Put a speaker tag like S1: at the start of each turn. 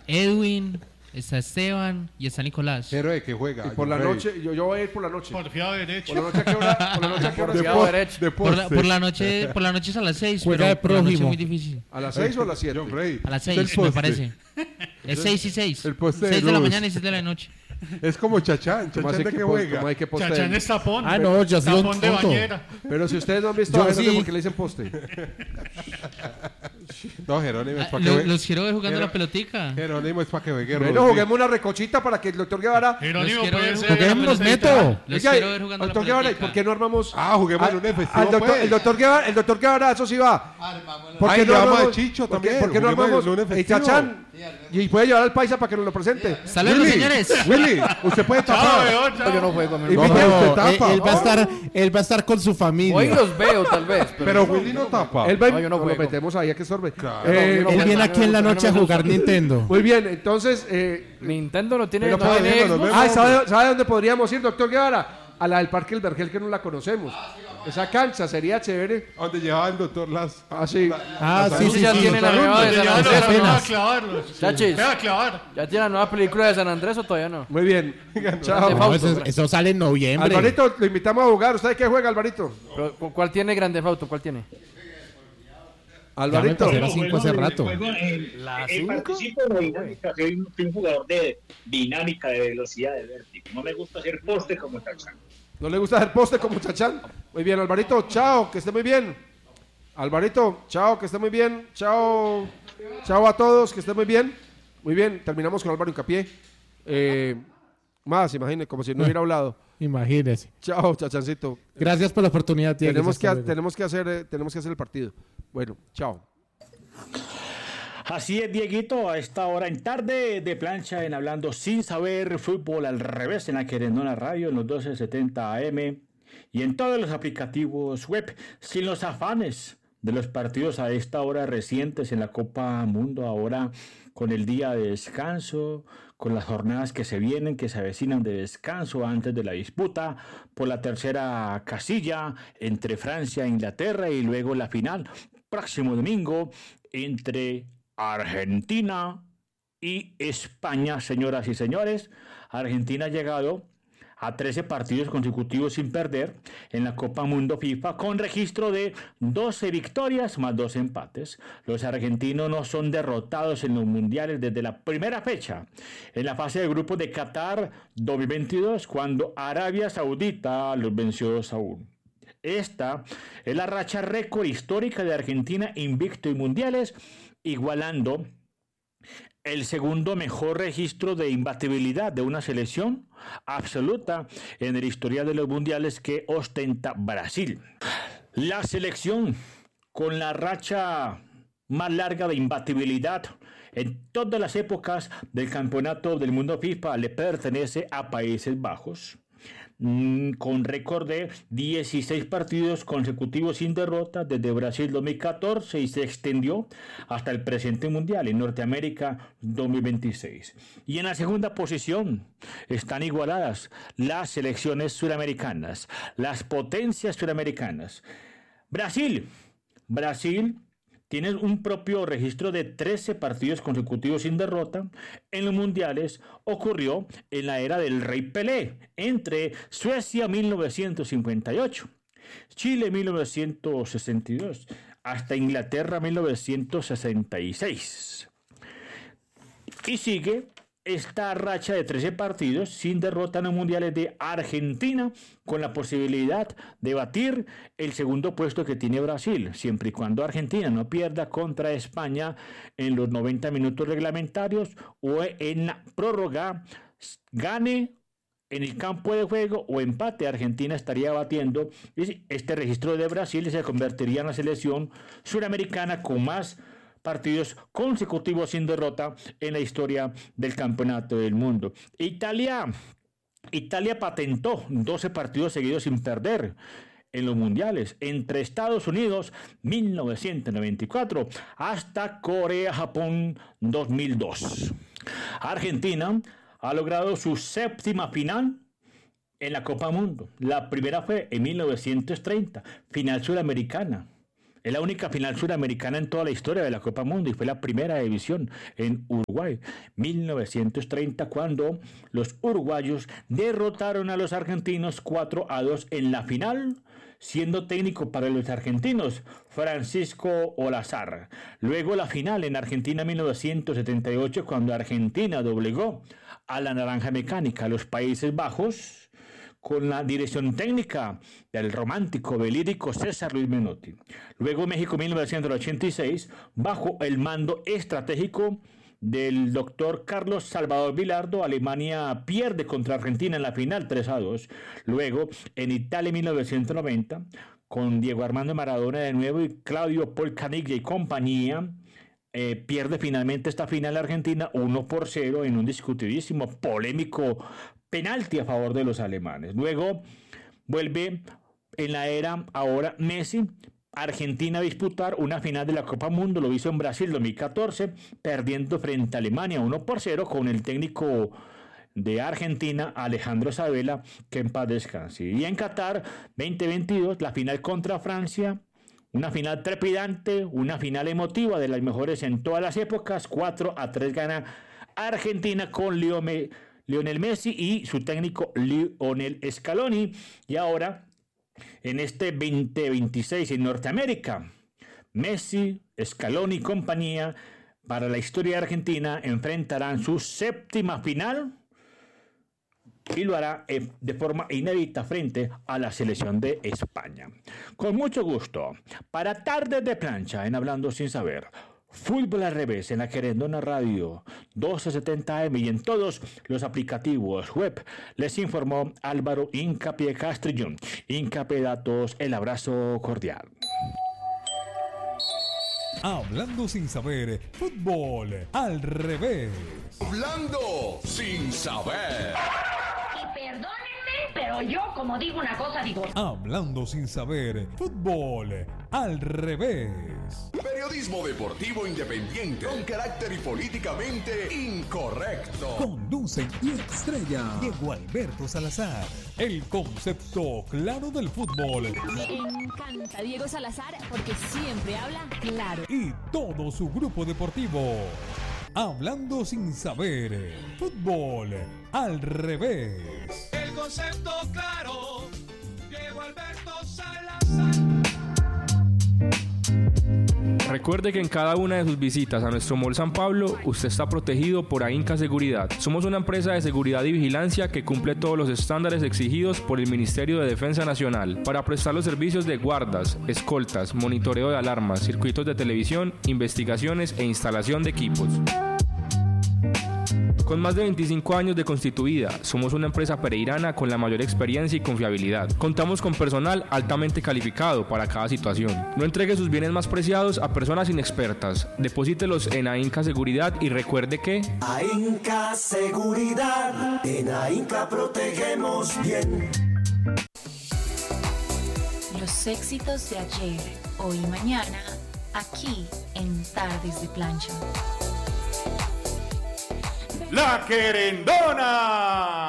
S1: Edwin, está Esteban y está Nicolás.
S2: Pero de que juega.
S3: Y por la noche, yo voy a ir por la noche.
S4: Porfiado derecho.
S3: Por la noche, ¿a qué hora? Por la noche, ¿a qué hora?
S1: Por la noche es a las 6,
S5: Juega
S1: pero
S5: de
S1: por la noche es
S5: prójimo.
S1: muy difícil.
S3: ¿A las 6 o a las 7?
S1: A las 6, me parece. Es 6 y 6.
S2: El poste de
S1: 6 de la
S2: luz.
S1: mañana y 6 de la noche.
S2: Es como Chachán. Chachán de que juega.
S3: ¿Cómo hay que poste?
S4: Chachán es tapón.
S5: Ah, no, yo soy un
S4: tapón de
S5: tonto.
S4: bañera.
S3: Pero si ustedes no han visto
S5: Yo
S3: a Jerónimo,
S5: sí.
S3: ¿por qué le dicen poste?
S2: No, Jerónimo es para que juegue.
S1: Los quiero ver jugando la pelotica.
S2: Jerónimo es para que juegue.
S3: Bueno, juguemos una recochita para que el doctor Guevara...
S4: Jerónimo
S1: quiero
S4: puede
S1: ver
S4: ser.
S5: Juguemos,
S4: la
S5: Neto.
S4: pelotita.
S1: Los
S3: Oiga,
S1: quiero ver jugando la
S3: doctor Guevara, ¿y
S1: pelotica.
S3: por qué no armamos...
S2: Juguemos en un festival, pues.
S3: El doctor Guevara, eso sí va. ¿Por qué
S2: Ay,
S3: no
S2: llama
S3: armamos-
S2: a Chicho
S3: por qué-
S2: también,
S3: ¿Por qué no
S2: juguemos
S3: armamos
S2: el lunes
S3: el
S2: festivo.
S3: Chachán? Y puede llevar al paisa para que nos lo presente.
S1: Hasta luego, señores.
S2: Willy, usted puede
S4: Chao,
S2: tapar.
S4: weón, chao.
S6: Yo no juego, mi
S3: Y
S5: No,
S6: hermano.
S3: Miguel,
S5: pero
S2: usted tapa.
S5: él va a estar con su familia.
S6: Hoy los veo, tal vez.
S2: Pero Willy no tapa.
S3: Él va
S6: No, yo no
S3: lo
S6: juego.
S3: metemos ahí a que sorbe.
S2: Claro.
S5: Él viene aquí en la noche a jugar Nintendo.
S3: Muy bien, entonces...
S6: Nintendo no tiene,
S3: Pero
S6: no tiene
S2: nos
S6: Xbox.
S2: vemos.
S3: ¿sabe dónde podríamos ir, doctor Guevara? A la del Parque El Vergel, que no la conocemos. Esa cancha sería chévere.
S2: Donde llevaba el doctor Las.
S3: Sí.
S5: Ah, sí, sí,
S6: ya
S5: sí.
S6: tiene la nueva de San
S4: Ya
S6: Andrés.
S4: no,
S5: apenas.
S4: a clavarlos.
S6: Chachis.
S4: Ve a clavar.
S6: ¿Ya tiene la nueva película de San Andrés o todavía no?
S3: Muy bien. Chao.
S5: No, eso sale en noviembre.
S3: Alvarito, lo invitamos a jugar. ¿Usted qué juega, Alvarito?
S6: Pero, ¿cuál tiene Grande Auto? ¿Cuál tiene?
S3: Alvarito.
S5: Era 5 hace rato.
S7: Participo en la dinámica, soy un jugador de dinámica, de velocidad, de vértigo. No me gusta hacer poste como Chachán.
S3: ¿No le gusta hacer poste como Chachán? Muy bien, Alvarito. Chao, que esté muy bien. Alvarito, chao, que esté muy bien. Chao. Chao a todos, que esté muy bien. Muy bien, terminamos con Álvaro Hincapié. Más, imagínate, como si no hubiera hablado.
S5: Imagínese.
S3: Chao, Chachancito.
S5: Gracias por la oportunidad, Diego.
S3: Tenemos que
S5: Hasta luego.
S3: hacer el partido. Bueno, chao.
S8: Así es, Dieguito, a esta hora en tarde de plancha en Hablando Sin Saber Fútbol al Revés en la Querendona Radio en los 1270 AM y en todos los aplicativos web, sin los afanes de los partidos a esta hora recientes en la Copa Mundo, ahora con el día de descanso, con las jornadas que se vienen, que se avecinan de descanso antes de la disputa por la tercera casilla entre Francia e Inglaterra y luego la final próximo domingo entre Argentina y España, señoras y señores. Argentina ha llegado a 13 partidos consecutivos sin perder en la Copa Mundo FIFA con registro de 12 victorias más 2 empates. Los argentinos no son derrotados en los mundiales desde la primera fecha en la fase de grupos de Qatar 2022 cuando Arabia Saudita los venció 2-1. Esta es la racha récord histórica de Argentina invicto en mundiales, igualando el segundo mejor registro de imbatibilidad de una selección absoluta en el historial de los mundiales que ostenta Brasil. La selección con la racha más larga de imbatibilidad en todas las épocas del campeonato del mundo FIFA le pertenece a Países Bajos, con récord de 16 partidos consecutivos sin derrota desde Brasil 2014 y se extendió hasta el presente mundial en Norteamérica 2026. Y en la segunda posición están igualadas las selecciones suramericanas, las potencias suramericanas. Brasil tiene un propio registro de 13 partidos consecutivos sin derrota. En los mundiales ocurrió en la era del Rey Pelé, entre Suecia 1958, Chile 1962, hasta Inglaterra 1966. Y sigue esta racha de 13 partidos sin derrota en los mundiales de Argentina, con la posibilidad de batir el segundo puesto que tiene Brasil, siempre y cuando Argentina no pierda contra España en los 90 minutos reglamentarios o en la prórroga, gane en el campo de juego o empate. Argentina estaría batiendo este registro de Brasil y se convertiría en la selección suramericana con más partidos consecutivos sin derrota en la historia del campeonato del mundo. Italia patentó 12 partidos seguidos sin perder en los mundiales, entre Estados Unidos 1994 hasta Corea-Japón 2002. Argentina ha logrado su séptima final en la Copa Mundo. La primera fue en 1930, final sudamericana, Es la única final suramericana en toda la historia de la Copa Mundo y fue la primera edición en Uruguay, 1930, cuando los uruguayos derrotaron a los argentinos 4-2 en la final, siendo técnico para los argentinos Francisco Olazar. Luego la final en Argentina 1978, cuando Argentina doblegó a la Naranja Mecánica, los Países Bajos, con la dirección técnica del romántico belírico César Luis Menotti. Luego México 1986, bajo el mando estratégico del doctor Carlos Salvador Vilardo, Alemania pierde contra Argentina en la final 3-2. Luego en Italia 1990, con Diego Armando Maradona de nuevo y Claudio Polcaniglia y compañía, pierde finalmente esta final Argentina 1-0 en un discutidísimo, polémico penalti a favor de los alemanes. Luego vuelve en la era ahora Messi, Argentina a disputar una final de la Copa Mundo, lo hizo en Brasil 2014, perdiendo frente a Alemania 1-0 con el técnico de Argentina, Alejandro Sabella, que en paz descanse. Y en Qatar 2022, la final contra Francia, una final trepidante, una final emotiva de las mejores en todas las épocas, 4-3 gana Argentina con Lionel Messi y su técnico Lionel Scaloni. Y ahora, en este 2026 en Norteamérica, Messi, Scaloni y compañía, para la historia de Argentina, enfrentarán su séptima final y lo hará de forma inédita frente a la selección de España. Con mucho gusto, para Tardes de Plancha en Hablando Sin Saber, Fútbol al Revés en la Querendona Radio 1270 AM y en todos los aplicativos web, les informó Álvaro Hincapié Castrillón. Hincapié Datos, el abrazo cordial.
S4: Hablando Sin Saber, Fútbol al Revés.
S9: Hablando Sin Saber.
S10: Y perdónenme, pero yo como digo una cosa digo.
S4: Hablando Sin Saber, Fútbol al Revés.
S9: Periodismo deportivo independiente con carácter y políticamente incorrecto.
S4: Conducen y estrella Diego Alberto Salazar. El concepto claro del fútbol.
S11: Me encanta Diego Salazar porque siempre habla claro.
S4: Y todo su grupo deportivo. Hablando Sin Saber, Fútbol al Revés.
S12: El concepto claro, Diego Alberto Salazar.
S13: Recuerde que en cada una de sus visitas a nuestro Mall San Pablo, usted está protegido por AINCA Seguridad. Somos una empresa de seguridad y vigilancia que cumple todos los estándares exigidos por el Ministerio de Defensa Nacional para prestar los servicios de guardas, escoltas, monitoreo de alarmas, circuitos de televisión, investigaciones e instalación de equipos. Con más de 25 años de constituida, somos una empresa pereirana con la mayor experiencia y confiabilidad. Contamos con personal altamente calificado para cada situación. No entregue sus bienes más preciados a personas inexpertas. Deposítelos en AINCA Seguridad y recuerde que...
S14: AINCA Seguridad, en AINCA protegemos bien.
S15: Los éxitos de ayer, hoy y mañana, aquí en Tardes de Plancha.
S16: La Querendona.